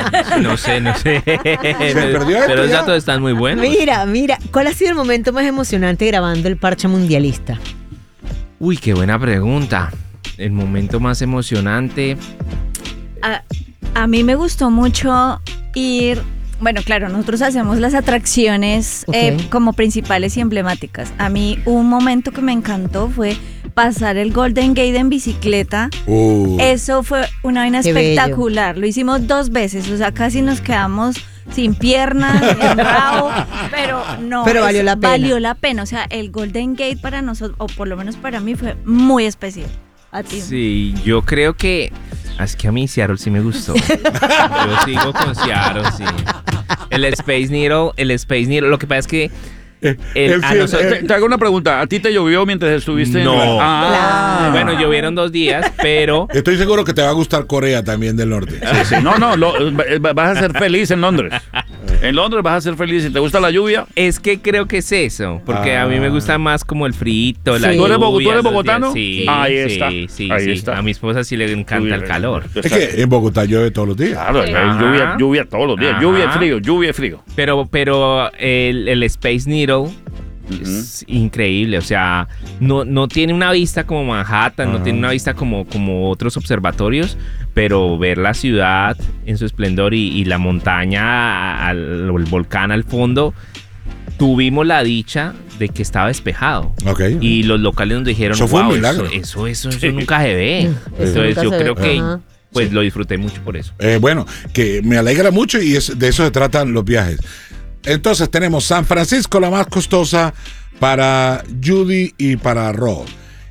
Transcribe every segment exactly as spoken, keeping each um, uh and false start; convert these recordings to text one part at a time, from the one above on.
No sé, no sé. Se perdió esto Pero los ya. datos están muy buenos. Mira, mira, ¿cuál ha sido el momento más emocionante grabando el parche mundialista? Uy, qué buena pregunta. El momento más emocionante. A, a mí me gustó mucho ir. Bueno, claro, nosotros hacemos las atracciones Ok. eh, como principales y emblemáticas. A mí un momento que me encantó fue pasar el Golden Gate en bicicleta. Uh, Eso fue una vaina Qué bello. espectacular. Lo hicimos dos veces, o sea, casi nos quedamos sin piernas, sin rabo, pero no. Pero valió es- la pena. Valió la pena, o sea, el Golden Gate para nosotros, o por lo menos para mí, fue muy especial. A ti. Sí, yo creo que. Es que a mí Seattle sí me gustó. Yo sigo con Seattle, sí. El Space Needle, el Space Needle. Lo que pasa es que. eh, el- el a fiel- nosotros- eh, Te, te hago una pregunta. ¿A ti te llovió mientras estuviste No. en Ah, Claro. Bueno, llovieron dos días, pero. Estoy seguro que te va a gustar Corea también del norte. Sí, sí. No, no, lo- vas a ser feliz en Londres. En Londres vas a ser feliz. Si te gusta la lluvia. Es que creo que es eso, porque Ah. a mí me gusta más como el frito, la Sí. lluvia. ¿Tú eres Bogo- tú eres los bogotano? días. Sí, Ahí sí, está, sí, ahí sí. está. A mi esposa sí le encanta el calor. Es que en Bogotá llueve todos los días. Claro, hay Ajá. lluvia, lluvia todos los días. Ajá. Lluvia y frío, lluvia y frío. Pero, pero el, el Space Needle es increíble, o sea, no, no tiene una vista como Manhattan, no Ajá. tiene una vista como, como otros observatorios, pero ver la ciudad en su esplendor y, y la montaña, al, o el volcán al fondo, tuvimos la dicha de que estaba despejado. Ok. Y los locales nos dijeron, Eso fue un "Wow, milagro". Eso, eso, eso, eso nunca se ve. Eso Entonces nunca yo se creo ve. que Ajá. pues lo disfruté mucho por eso. Eh, bueno, que me alegra mucho y es, de eso se tratan los viajes. Entonces tenemos San Francisco, la más costosa para Judy y para Ro.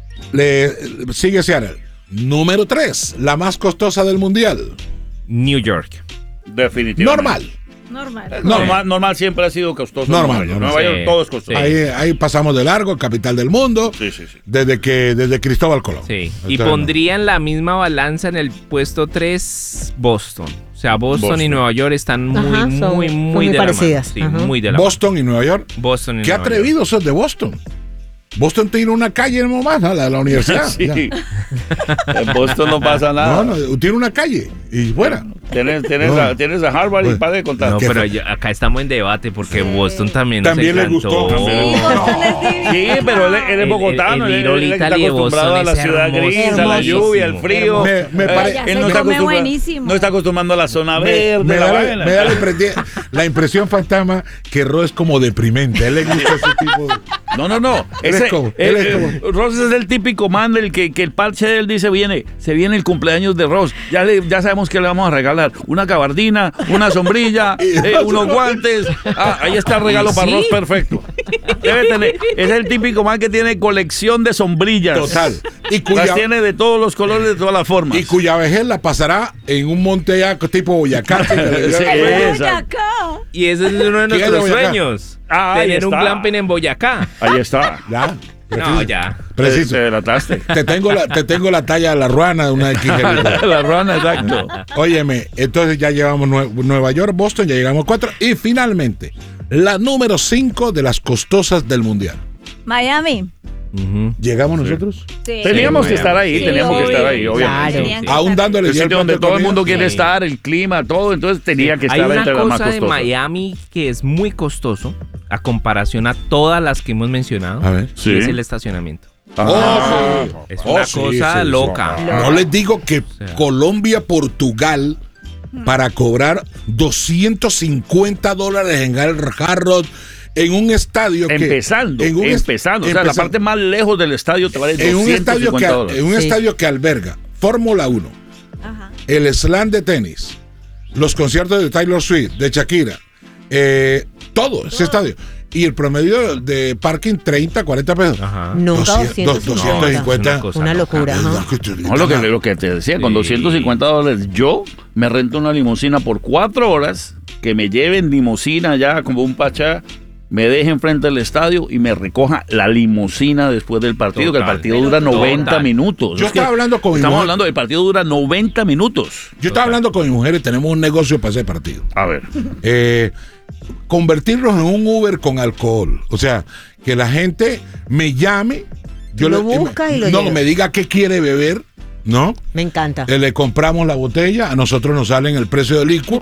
Le sigue Seattle. Número tres, la más costosa del mundial. New York. Definitivamente. Normal. Normal. Normal, normal siempre ha sido costoso. Normal, Nueva York, normal. Nueva York Sí, todo es costoso. sí. Ahí, ahí pasamos de largo, capital del mundo, Sí, sí, sí. desde que desde Cristóbal Colón. Sí, y Entonces, pondría en la misma balanza en el puesto tres Boston. O sea, Boston, Boston. y Nueva York están muy, Ajá, muy, son- muy, son muy de la mano. parecidas. Sí, Ajá. muy de la Boston y Nueva York. mano. Boston y Qué Nueva York. atrevidos sos de Boston. Boston tiene una calle nomás, ¿no? la de la universidad. Sí. Ya. En Boston no pasa nada. No, no, tiene una calle y fuera. Tienes, tienes, No. a, tienes a Harvard y Bueno. para de contar. No, ¿Qué pero fue? ya- acá estamos en debate porque Boston también También nos le gustó. encantó. También le Sí, gustó. Boston es divino. Sí, pero él, él es El- bogotano, el- el él, Little él está Italy de acostumbrado Boston a la es ciudad gris, a la hermosísimo. lluvia, al frío. Me- me Eh, pare- Ya él se no está come acostumbrado- buenísimo. No está acostumbrado a la zona Me, verde, me la da, vaina. me da la, impresión, la impresión fantasma que Ro es como deprimente. A él le gusta ese tipo de... No, no, no. Él es Ese, como- eh, él es eh, Ross es el típico man del que, que el parche de él dice, viene, se viene el cumpleaños de Ross. Ya, le, ya sabemos que le vamos a regalar una gabardina, una sombrilla, eh, unos guantes. Ah, ahí está el regalo para ¿Sí? Ross, perfecto. Debe tener, es el típico man que tiene colección de sombrillas. Total. Y Las cuya, tiene de todos los colores, de todas las formas. y cuya vejez la pasará en un monte allá tipo Boyacá. que le- Sí. Boyacá. Y ese es uno de ¿Quién es de nuestros Boyacá? sueños. Ah, ahí tener un está. glamping en Boyacá. Ahí está. Ya. No, Preciso. ya. Preciso. Te, te delataste. Te tengo la, te tengo la talla de la ruana de una X G. La rana, exacto. Óyeme, entonces ya llevamos Nue- Nueva York, Boston, ya llegamos cuatro. Y finalmente, la número cinco de las costosas del mundial. Miami. Ujú. ¿Llegamos nosotros? Sí. Teníamos que Miami. estar ahí, Sí, teníamos que estar ahí, obvio. obviamente. Claro. Tenían que Aún estar. dándole El ya sitio el donde plato todo de el mundo comida. quiere Sí. estar, el clima, todo, entonces tenía que Hay estar una entre las más cosa de costosas. Miami que es muy costoso a comparación a todas las que hemos mencionado. A ver. Sí. Y es el estacionamiento. Ah, Oh, Es oh, una sí, cosa sí, sí. loca. No les digo que sea. Colombia, Portugal, para cobrar doscientos cincuenta dólares en el Hard Rock, en un estadio que... empezando, en un est- empezando. O sea, la empezando. parte más lejos del estadio te vale en un estadio que, doscientos cincuenta dólares. en un Sí. estadio que alberga Fórmula uno, Ajá. el slam de tenis, los conciertos de Taylor Swift, de Shakira, eh, todo ese estadio. Y el promedio de parking treinta, cuarenta pesos. Ajá. Nunca doscientos, doscientos doscientos cincuenta. cincuenta. una cosa Una loca. locura. ajá. No, lo que, lo que te decía, con Sí. doscientos cincuenta dólares, yo me rento una limusina por cuatro horas, que me lleven limusina ya como un pachá, me deje enfrente del estadio y me recoja la limusina después del partido, que el Total. partido Pero dura total. noventa minutos. Yo Es que estaba hablando con mi Estamos mujer. hablando, el partido dura noventa minutos. Yo estaba hablando con mi mujer y tenemos un negocio para ese partido. A ver. Eh, convertirlos en un Uber con alcohol. O sea, que la gente me llame. Yo Lo le- busca y lo No, lleva. me diga qué quiere beber, ¿no? Me encanta. Eh, le compramos la botella, a nosotros nos salen el precio del licuo